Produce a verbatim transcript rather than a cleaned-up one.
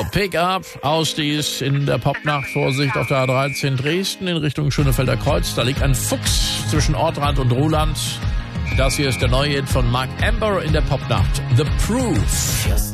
Pick-up, Ausdies in der Popnacht. Vorsicht auf der A dreizehn Dresden in Richtung Schönefelder Kreuz. Da liegt ein Fuchs zwischen Ortrand und Ruhland. Das hier ist der neue Hit von Mark Amber in der Popnacht. The Proof.